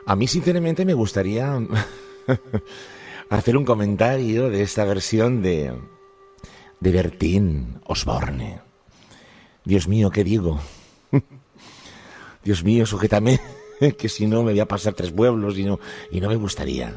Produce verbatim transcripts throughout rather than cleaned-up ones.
A mí, sinceramente, me gustaría hacer un comentario de esta versión de, de Bertín Osborne. Dios mío, ¿qué digo? Dios mío, sujétame, que si no me voy a pasar tres pueblos y no, y no me gustaría.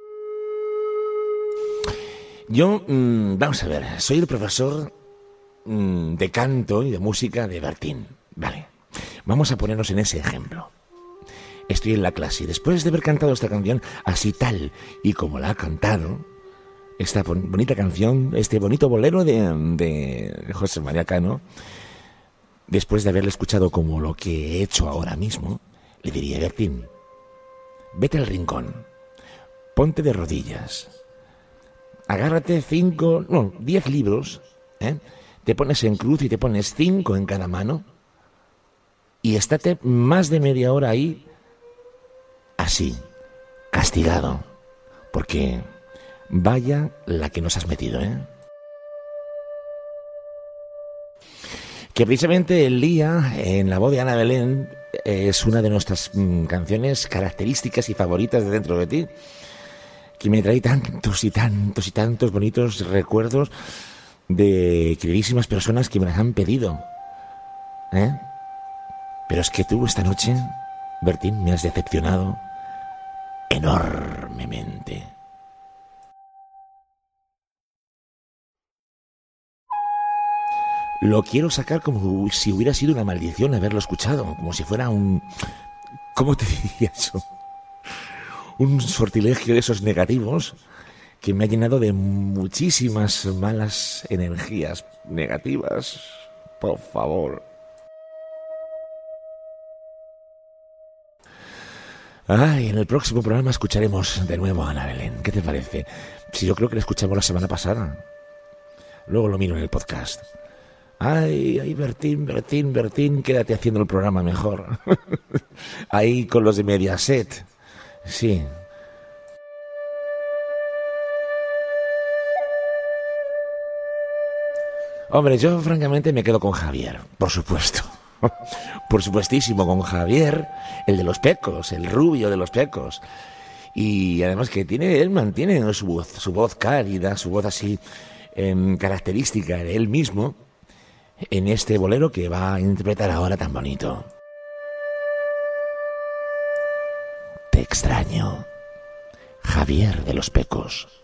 Yo, mmm, vamos a ver, soy el profesor mmm, de canto y de música de Bertín. Vale, vamos a ponernos en ese ejemplo. Estoy en la clase y después de haber cantado esta canción así tal y como la ha cantado, esta bonita canción, este bonito bolero de, de José María Cano, después de haberle escuchado como lo que he hecho ahora mismo, le diría: Bertín, vete al rincón, ponte de rodillas, agárrate cinco, no, diez libros, ¿eh? Te pones en cruz y te pones cinco en cada mano y estate más de media hora ahí, así, castigado, porque vaya la que nos has metido, ¿eh? Que precisamente El Día, en la voz de Ana Belén, es una de nuestras mmm, canciones características y favoritas de Dentro de Ti, que me trae tantos y tantos y tantos bonitos recuerdos de queridísimas personas que me las han pedido, ¿eh? Pero es que tú esta noche, Bertín, me has decepcionado enormemente. Lo quiero sacar como si hubiera sido una maldición haberlo escuchado, como si fuera un... ¿Cómo te diría eso? Un sortilegio de esos negativos que me ha llenado de muchísimas malas energías negativas. Por favor. Ay, en el próximo programa escucharemos de nuevo a Ana Belén. ¿Qué te parece? Si yo creo que la escuchamos la semana pasada. Luego lo miro en el podcast. Ay, ay, Bertín, Bertín, Bertín, quédate haciendo el programa mejor. Ahí con los de Mediaset. Sí. Hombre, yo francamente me quedo con Javier, por supuesto. Por supuestísimo, con Javier, el de los Pecos, el rubio de los Pecos. Y además que tiene, él mantiene su voz, su voz cálida, su voz así eh, característica de él mismo, en este bolero que va a interpretar ahora tan bonito. Te extraño, Javier de los Pecos.